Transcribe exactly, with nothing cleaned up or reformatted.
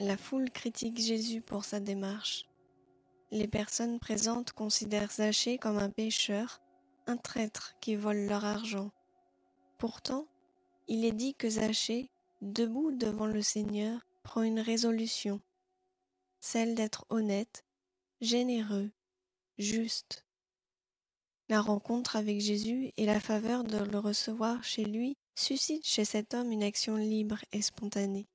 La foule critique Jésus pour sa démarche. Les personnes présentes considèrent Zachée comme un pécheur, un traître qui vole leur argent. Pourtant, il est dit que Zachée, debout devant le Seigneur, prend une résolution, celle d'être honnête, généreux, juste. La rencontre avec Jésus et la faveur de le recevoir chez lui suscitent chez cet homme une action libre et spontanée.